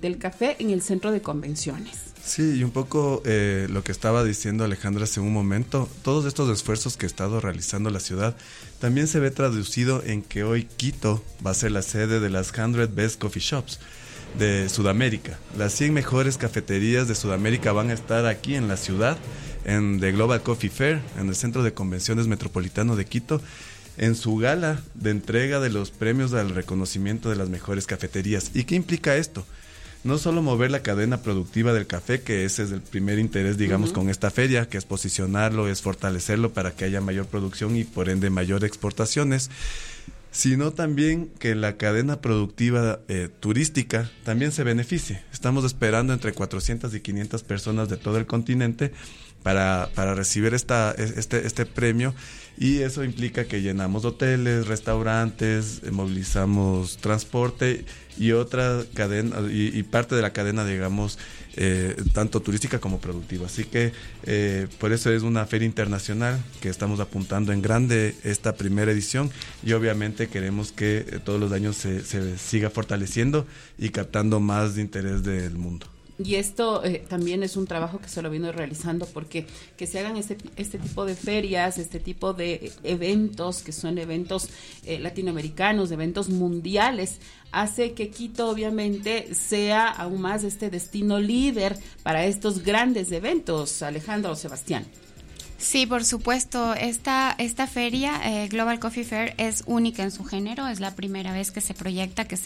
del café en el centro de convenciones. Sí, y un poco lo que estaba diciendo Alejandra hace un momento, todos estos esfuerzos que ha estado realizando la ciudad, también se ve traducido en que hoy Quito va a ser la sede de las 100 Best Coffee Shops de Sudamérica. Las 100 mejores cafeterías de Sudamérica van a estar aquí en la ciudad, en The Global Coffee Fair, en el Centro de Convenciones Metropolitano de Quito, en su gala de entrega de los premios al reconocimiento de las mejores cafeterías. ¿Y qué implica esto? No solo mover la cadena productiva del café, que ese es el primer interés, digamos, con esta feria, que es posicionarlo, es fortalecerlo para que haya mayor producción y por ende mayor exportaciones, sino también que la cadena productiva turística también se beneficie. Estamos esperando entre 400 y 500 personas de todo el continente para recibir este premio, y eso implica que llenamos hoteles, restaurantes, movilizamos transporte y otra cadena y parte de la cadena, digamos, tanto turística como productiva. Así que por eso es una feria internacional que estamos apuntando en grande esta primera edición, y obviamente queremos que todos los años se siga fortaleciendo y captando más de interés del mundo. Y esto también es un trabajo que se lo viene realizando, porque que se hagan este tipo de ferias, este tipo de eventos, que son eventos latinoamericanos, eventos mundiales, hace que Quito obviamente sea aún más este destino líder para estos grandes eventos. Alejandra o Sebastián. Sí, por supuesto. Esta feria, Global Coffee Fair, es única en su género. Es la primera vez que se proyecta, que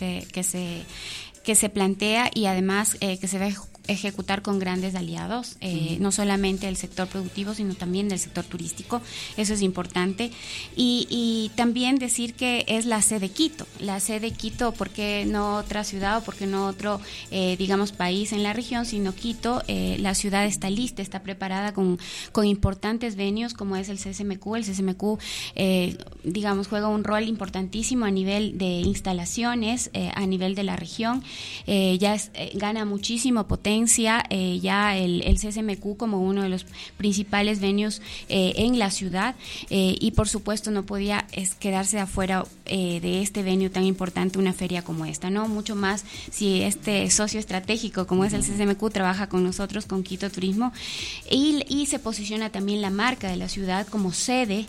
se plantea, y además que se va a ejecutar con grandes aliados, no solamente del sector productivo, sino también del sector turístico. Eso es importante. Y también decir que es la sede Quito. ¿Por qué no otra ciudad o por qué no otro, digamos, país en la región, sino Quito? La ciudad está lista, está preparada con importantes venues como es el CSMQ. El CSMQ, digamos, juega un rol importantísimo a nivel de instalaciones, a nivel de la región. Gana muchísimo potencia, ya el CSMQ como uno de los principales venues en la ciudad, y por supuesto no podía quedarse afuera de este venue tan importante una feria como esta, ¿no? Mucho más si este socio estratégico como es el CSMQ trabaja con nosotros, con Quito Turismo, y se posiciona también la marca de la ciudad como sede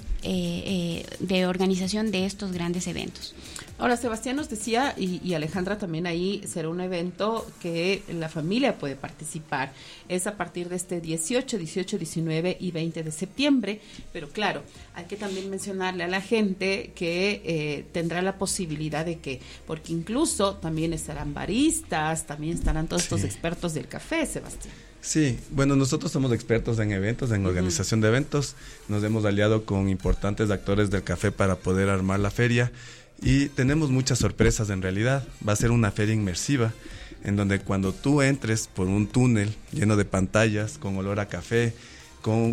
de organización de estos grandes eventos. Ahora, Sebastián nos decía, y Alejandra también, ahí será un evento que la familia puede participar. Es a partir de este 18, 19 y 20 de septiembre. Pero claro, hay que también mencionarle a la gente que tendrá la posibilidad de que, porque incluso también estarán baristas, también estarán todos estos expertos del café, Sebastián. Sí, bueno, nosotros somos expertos en eventos, en organización de eventos. Nos hemos aliado con importantes actores del café para poder armar la feria. Y tenemos muchas sorpresas en realidad. Va a ser una feria inmersiva, en donde cuando tú entres por un túnel lleno de pantallas, con olor a café, con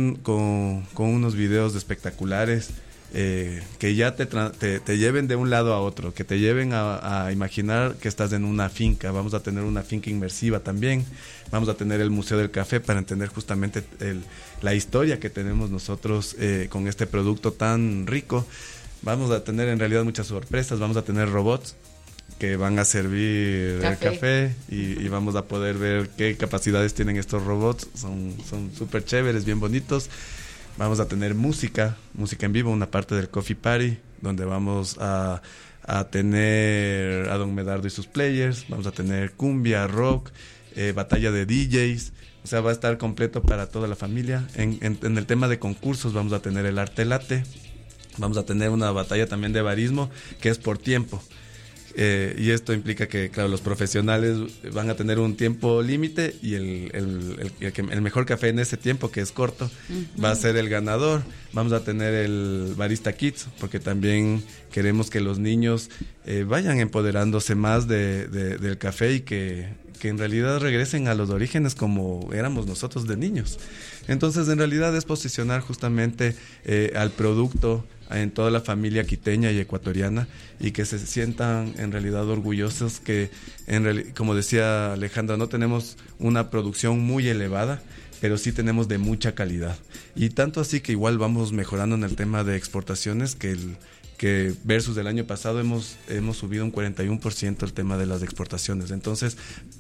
unos videos espectaculares, que ya te lleven de un lado a otro, que te lleven a imaginar que estás en una finca. Vamos a tener una finca inmersiva también. Vamos a tener el Museo del Café para entender justamente la historia que tenemos nosotros con este producto tan rico. Vamos a tener en realidad muchas sorpresas. Vamos a tener robots que van a servir el café y vamos a poder ver qué capacidades tienen estos robots. Son súper chéveres, bien bonitos. Vamos a tener música en vivo, una parte del Coffee Party, donde vamos a tener a Don Medardo y sus players. Vamos a tener cumbia, rock, batalla de DJs. O sea, va a estar completo para toda la familia. En el tema de concursos vamos a tener el arte latte. Vamos a tener una batalla también de barismo, que es por tiempo. Y esto implica que, claro, los profesionales van a tener un tiempo límite y el mejor café en ese tiempo, que es corto, va a ser el ganador. Vamos a tener el Barista Kids, porque también queremos que los niños vayan empoderándose más del café y que en realidad regresen a los orígenes como éramos nosotros de niños. Entonces, en realidad es posicionar justamente al producto en toda la familia quiteña y ecuatoriana, y que se sientan en realidad orgullosos que, como decía Alejandra, no tenemos una producción muy elevada, pero sí tenemos de mucha calidad. Y tanto así que igual vamos mejorando en el tema de exportaciones, que versus el año pasado hemos subido un 41% el tema de las exportaciones. Entonces,